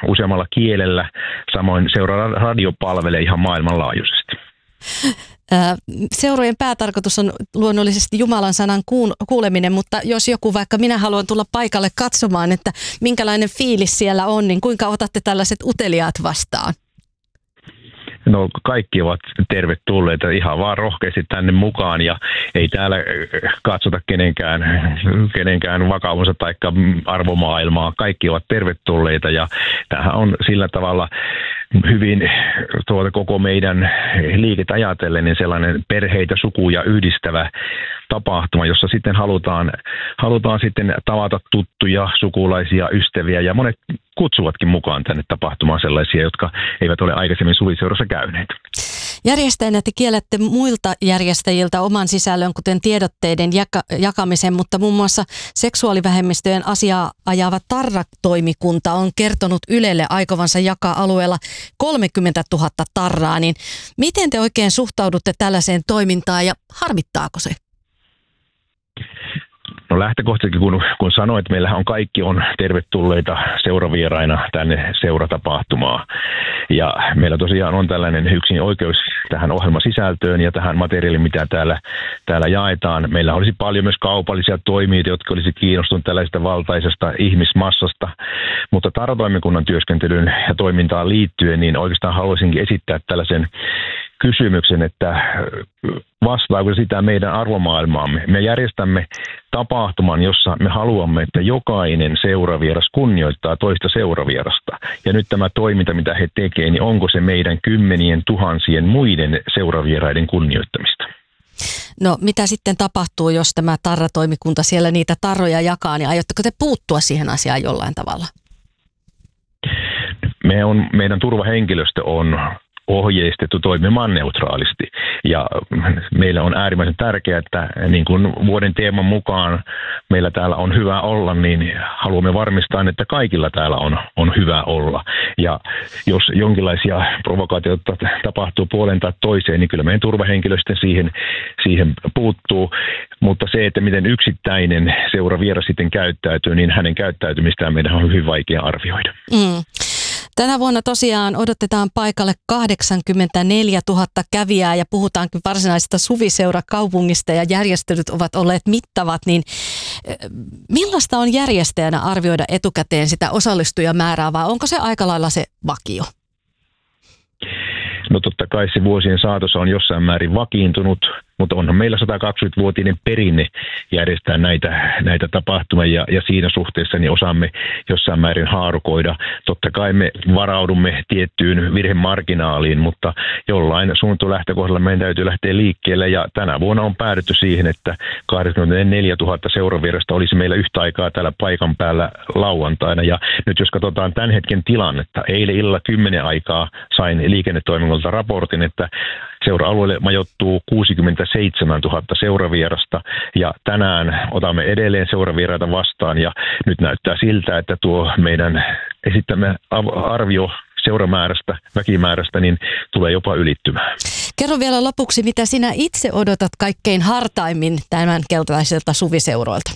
useammalla kielellä. Samoin Seura-radio palvelee ihan maailmanlaajuisesti. Seurojen päätarkoitus on luonnollisesti Jumalan sanan kuuleminen, mutta jos joku, vaikka minä haluan tulla paikalle katsomaan, että minkälainen fiilis siellä on, niin kuinka otatte tällaiset uteliaat vastaan? No kaikki ovat tervetulleita, ihan vaan rohkeasti tänne mukaan ja ei täällä katsota kenenkään vakaumusta tai arvomaailmaa. Kaikki ovat tervetulleita ja tämähän on sillä tavalla hyvin koko meidän liiket ajatellen niin sellainen perheitä, sukuja yhdistävä tapahtuma, jossa sitten halutaan sitten tavata tuttuja, sukulaisia, ystäviä ja monet kutsuvatkin mukaan tänne tapahtumaan sellaisia, jotka eivät ole aikaisemmin suviseurassa käyneet. Järjestäjänä te kiellätte muilta järjestäjiltä oman sisällön, kuten tiedotteiden jakamisen, mutta muun muassa seksuaalivähemmistöjen asiaa ajava Tarra-toimikunta on kertonut Ylelle aikovansa jakaa alueella 30 000 tarraa. Niin miten te oikein suhtaudutte tällaiseen toimintaan ja harmittaako se? No lähtökohtaisesti, kun sanoit, että meillähän kaikki on tervetulleita seuravieraina tänne seuratapahtumaan. Ja meillä tosiaan on tällainen yksin oikeus tähän ohjelmasisältöön ja tähän materiaaliin, mitä täällä jaetaan. Meillä olisi paljon myös kaupallisia toimijoita, jotka olisi kiinnostuneet tällaisesta valtaisesta ihmismassasta. Mutta Tarra-toimikunnan työskentelyyn ja toimintaan liittyen, niin oikeastaan haluaisinkin esittää tällaisen kysymyksen, että vastaako sitä meidän arvomaailmaamme. Me järjestämme tapahtuman, jossa me haluamme, että jokainen seuravieras kunnioittaa toista seuravierasta. Ja nyt tämä toiminta, mitä he tekevät, niin onko se meidän kymmenien tuhansien muiden seuravieraiden kunnioittamista? No mitä sitten tapahtuu, jos tämä Tarra-toimikunta siellä niitä tarroja jakaa, niin aiotteko te puuttua siihen asiaan jollain tavalla? Meidän turvahenkilöstö on ohjeistettu toimimaan neutraalisti. Ja meillä on äärimmäisen tärkeää, että niin kuin vuoden teeman mukaan meillä täällä on hyvä olla, niin haluamme varmistaa, että kaikilla täällä on hyvä olla. Ja jos jonkinlaisia provokaatioita tapahtuu puoleen tai toiseen, niin kyllä meidän turvahenkilöstö siihen puuttuu. Mutta se, että miten yksittäinen seuravieras sitten käyttäytyy, niin hänen käyttäytymistään meidän on hyvin vaikea arvioida. Tänä vuonna tosiaan odotetaan paikalle 84 000 kävijää ja puhutaankin varsinaisesta suviseurakaupungista ja järjestelyt ovat olleet mittavat, niin millaista on järjestäjänä arvioida etukäteen sitä osallistujamäärää vai onko se aika lailla se vakio? No totta kai se vuosien saatossa on jossain määrin vakiintunut, mutta onhan meillä 120-vuotinen perinne järjestää näitä tapahtumia ja siinä suhteessa niin osaamme jossain määrin haarukoida. Totta kai me varaudumme tiettyyn virhemarginaaliin, mutta jollain suunnittelulähtökohdalla meidän täytyy lähteä liikkeelle ja tänä vuonna on päädytty siihen, että 84 000 seuravierasta olisi meillä yhtä aikaa täällä paikan päällä lauantaina ja nyt jos katsotaan tämän hetken tilannetta, eilen illalla 10 aikaa sain liikennetoimingolta raportin, että seura-alueelle majoittuu 67 000 seuravierasta ja tänään otamme edelleen seuravieraita vastaan ja nyt näyttää siltä, että tuo meidän esittämä arvio seuramäärästä, väkimäärästä, niin tulee jopa ylittymään. Kerro vielä lopuksi, mitä sinä itse odotat kaikkein hartaimmin tämän keltaiselta suviseuroilta?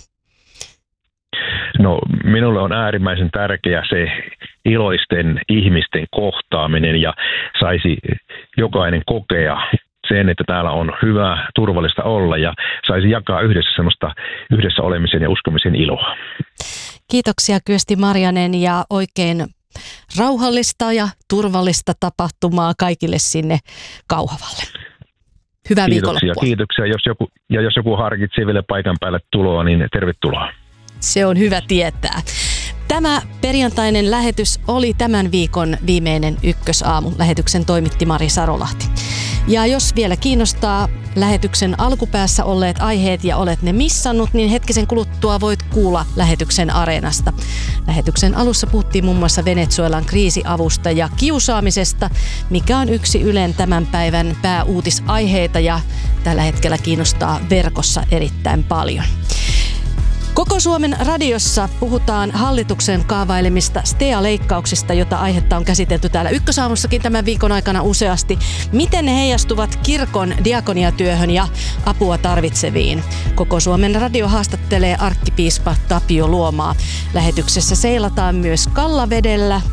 No minulle on äärimmäisen tärkeä se iloisten ihmisten kohtaaminen ja saisi jokainen kokea sen, että täällä on hyvä, turvallista olla ja saisi jakaa yhdessä semmoista yhdessä olemisen ja uskomisen iloa. Kiitoksia Kyösti Marjanen ja oikein rauhallista ja turvallista tapahtumaa kaikille sinne Kauhavalle. Hyvää viikonloppua. Kiitoksia. Jos joku harkitsee vielä paikan päälle tuloa, niin tervetuloa. Se on hyvä tietää. Tämä perjantainen lähetys oli tämän viikon viimeinen Ykkösaamu. Lähetyksen toimitti Mari Sarolahti. Ja jos vielä kiinnostaa lähetyksen alkupäässä olleet aiheet ja olet ne missannut, niin hetkisen kuluttua voit kuulla lähetyksen Areenasta. Lähetyksen alussa puhuttiin muun muassa Venezuelan kriisiavusta ja kiusaamisesta, mikä on yksi Ylen tämän päivän pääuutisaiheita ja tällä hetkellä kiinnostaa verkossa erittäin paljon. Koko Suomen radiossa puhutaan hallituksen kaavailemista STEA-leikkauksista, jota aihetta on käsitelty täällä Ykkösaamussakin tämän viikon aikana useasti. Miten ne heijastuvat kirkon diakoniatyöhön ja apua tarvitseviin? Koko Suomen radio haastattelee arkkipiispa Tapio Luomaa. Lähetyksessä seilataan myös Kallavedellä.